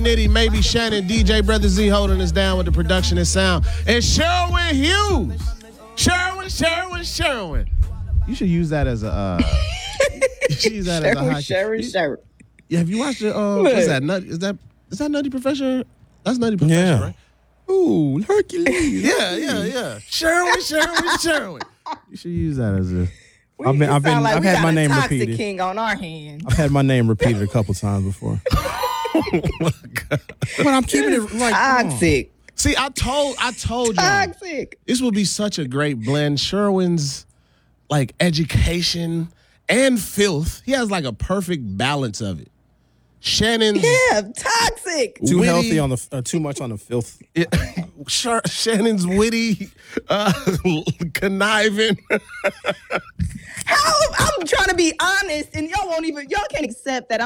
Nitty, maybe Shannon, DJ Brother Z holding us down with the production and sound. And Sherwin Hughes. Sherwin. You should use that as a you should use that as a hockey. Sherwin. Yeah, have you watched it? What's that? Is that Nutty Professor? That's Nutty Professor, right? Ooh, Hercules. Yeah. Sherwin. You should use that as a. I've had my name repeated. King on our hands. I've had my name repeated a couple times before. Oh my God. But I'm keeping it like Toxic. See, I told you Toxic. this would be such a great blend. Sherwin's like education and filth. He has like a perfect balance of it. Shannon's toxic. too witty, healthy on the too much on the filth. Shannon's witty, conniving. I'm trying to be honest, and y'all can't accept that.